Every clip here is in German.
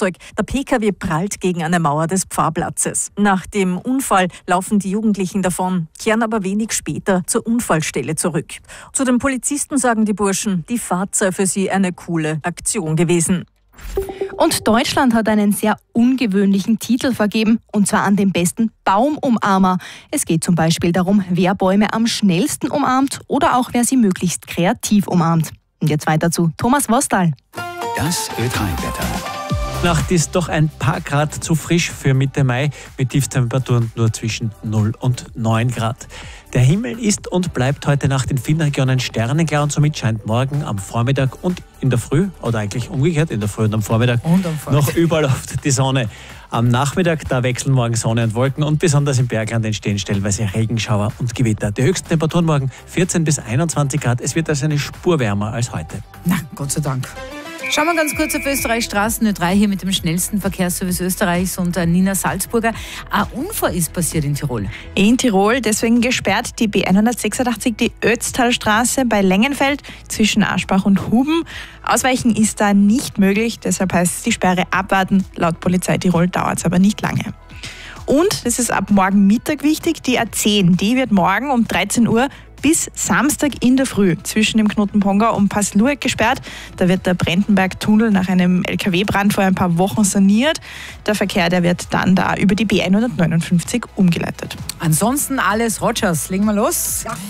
Fahrzeug. Der Pkw prallt gegen eine Mauer des Pfarrplatzes. Nach dem Unfall laufen die Jugendlichen davon, kehren aber wenig später zur Unfallstelle zurück. Zu den Polizisten sagen die Burschen, die Fahrt sei für sie eine coole Aktion gewesen. Und Deutschland hat einen sehr ungewöhnlichen Titel vergeben, und zwar an den besten Baumumarmer. Es geht zum Beispiel darum, wer Bäume am schnellsten umarmt oder auch wer sie möglichst kreativ umarmt. Und jetzt weiter zu Thomas Wostal. Das Ö3-Wetter. Nacht ist doch ein paar Grad zu frisch für Mitte Mai, mit Tiefstemperaturen nur zwischen 0 und 9 Grad. Der Himmel ist und bleibt heute Nacht in vielen Regionen sternenklar und somit scheint morgen am Vormittag und in der Früh, oder eigentlich umgekehrt, in der Früh und am Vormittag, noch überall oft die Sonne. Am Nachmittag, da wechseln morgen Sonne und Wolken und besonders im Bergland entstehen stellenweise Regenschauer und Gewitter. Die höchsten Temperaturen morgen 14 bis 21 Grad. Es wird also eine Spur wärmer als heute. Na, Gott sei Dank. Schauen wir ganz kurz auf Österreich Straßen Ö3 hier mit dem schnellsten Verkehrsservice Österreichs und Nina Salzburger. Ein Unfall ist passiert in Tirol. In Tirol, deswegen gesperrt die B186, die Ötztalstraße bei Längenfeld zwischen Aschbach und Huben. Ausweichen ist da nicht möglich, deshalb heißt es die Sperre abwarten. Laut Polizei Tirol dauert es aber nicht lange. Und, das ist ab morgen Mittag wichtig, die A10, die wird morgen um 13 Uhr bis Samstag in der Früh zwischen dem Knoten Pongau und Pass-Lueck gesperrt. Da wird der Brentenberg-Tunnel nach einem LKW-Brand vor ein paar Wochen saniert. Der Verkehr, der wird dann da über die B159 umgeleitet. Ansonsten alles Rogers. Legen wir los. Ja.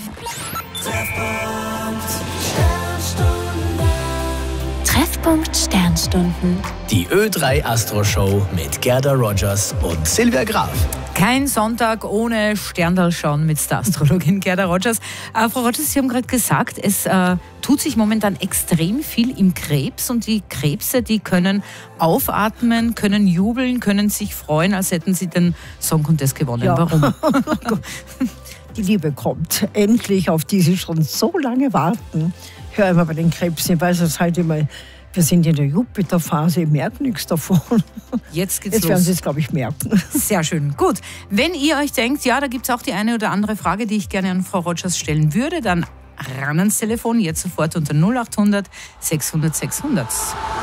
Treffpunkt Sternstunden. Die Ö3 Astro Show mit Gerda Rogers und Silvia Graf. Kein Sonntag ohne Sterndal schauen mit der Astrologin Gerda Rogers. Frau Rogers, Sie haben gerade gesagt, es tut sich momentan extrem viel im Krebs und die Krebse, die können aufatmen, können jubeln, können sich freuen, als hätten sie den Song Contest gewonnen. Ja. Warum? Die Liebe kommt endlich, auf die sie schon so lange warten. Ich höre immer bei den Krebsen, ich weiß es halt immer, wir sind in der Jupiterphase, ich merke nichts davon. Jetzt geht's los. Jetzt werden Sie es, glaube ich, merken. Sehr schön. Gut, wenn ihr euch denkt, ja, da gibt es auch die eine oder andere Frage, die ich gerne an Frau Rogers stellen würde, dann ran ans Telefon, jetzt sofort unter 0800 600 600.